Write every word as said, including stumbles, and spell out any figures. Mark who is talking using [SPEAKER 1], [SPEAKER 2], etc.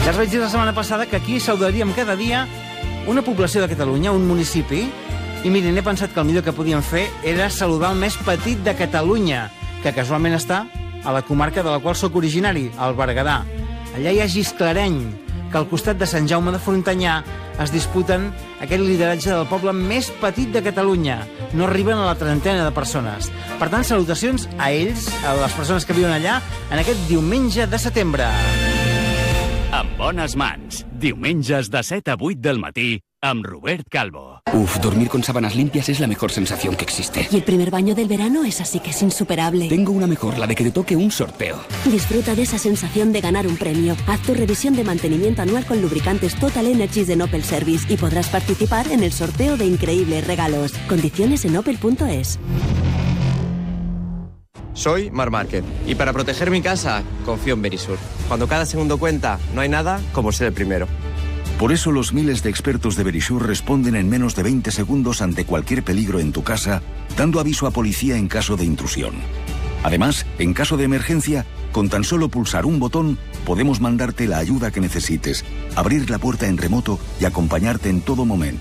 [SPEAKER 1] Ja us vaig dir la setmana passada que aquí saludaríem cada dia una població de Catalunya, un municipi, i miren, he pensat que el millor que podíem fer era saludar el més petit de Catalunya, que casualment està a la comarca de la qual sóc originari, al Berguedà. Allà hi ha Gisclareny, que al costat de Sant Jaume de Frontanyà es disputen aquest lideratge del poble més petit de Catalunya. No arriben a la trentena de persones. Per tant, salutacions a ells, a les persones que viuen allà, en aquest diumenge de setembre.
[SPEAKER 2] En bones mans. Diumenges de set a vuit del matí amb Robert Calvo.
[SPEAKER 3] Uf, dormir con sábanas limpias es la mejor sensación que existe.
[SPEAKER 4] Y el primer baño del verano es así que es insuperable.
[SPEAKER 3] Tengo una mejor, la de que te toque un sorteo.
[SPEAKER 4] Disfruta de esa sensación de ganar un premio. Haz tu revisión de mantenimiento anual con lubricantes Total Energies de Opel Service y podrás participar en el sorteo de increíbles regalos. Condiciones en opel punto es.
[SPEAKER 5] Soy Mar Márquez y para proteger mi casa confío en Verisur. Cuando cada segundo cuenta, no hay nada como ser el primero.
[SPEAKER 6] Por eso los miles de expertos de Verisur responden en menos de veinte segundos ante cualquier peligro en tu casa, dando aviso a policía en caso de intrusión. Además, en caso de emergencia, con tan solo pulsar un botón, podemos mandarte la ayuda que necesites, abrir la puerta en remoto y acompañarte en todo momento.